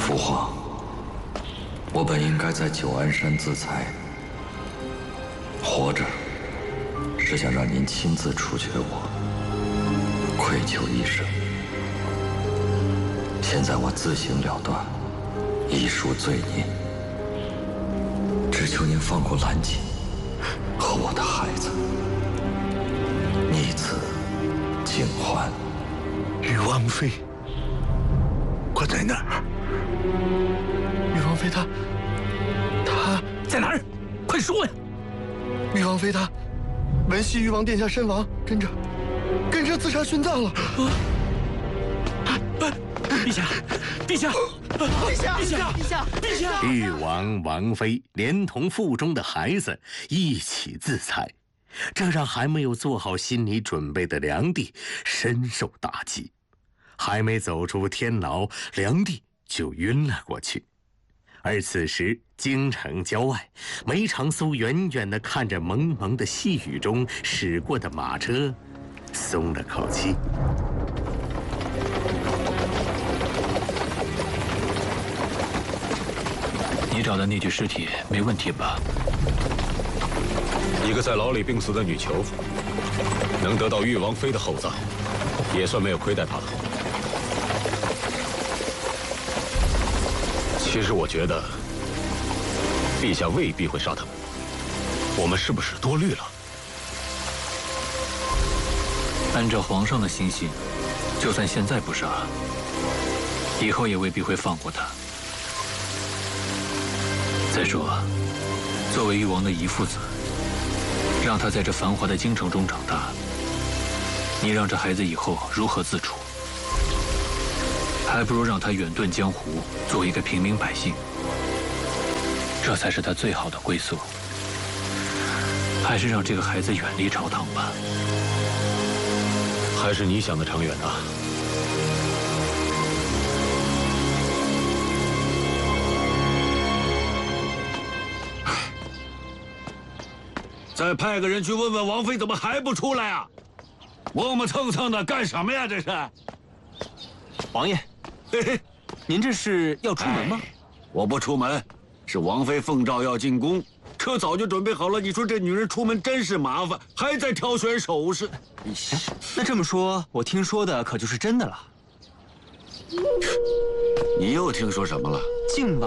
父皇，我本应该在九安山自裁，活着是想让您亲自处决我，愧疚一生。现在我自行了断，一赎罪孽，只求您放过兰锦和我的孩子，逆此尽欢。 玉王妃，关在哪儿？玉王妃她在哪儿？快说呀！ 玉王妃她闻悉玉王殿下身亡，跟着自杀殉葬了。 陛下，陛下，陛下，陛下，陛下，陛下！ 玉王、王妃连同腹中的孩子一起自裁，这让还没有做好心理准备的梁帝深受打击。还没走出天牢，梁帝就晕了过去。而此时京城郊外，梅长苏远远地看着蒙蒙的细雨中驶过的马车，松了口气。 你找的那具尸体没问题吧？ 一个在牢里病死的女囚妇，能得到玉王妃的厚葬，也算没有亏待她了。其实我觉得，陛下未必会杀他们，我们是不是多虑了？ 按照皇上的心性，就算现在不杀，以后也未必会放过他。再说，作为玉王的遗父子，让他在这繁华的京城中长大，你让这孩子以后如何自处？还不如让他远遁江湖，做一个平民百姓，这才是他最好的归宿。还是让这个孩子远离朝堂吧。 还是你想的长远啊。 再派个人去问问王妃，怎么还不出来啊？磨磨蹭蹭的干什么呀？这是。 王爷， 嘿嘿， 您这是要出门吗？ 我不出门，是王妃奉诏要进宫，车早就准备好了。你说这女人出门真是麻烦，还在挑选首饰。 那这么说，我听说的可就是真的了。 你又听说什么了？ 靖王。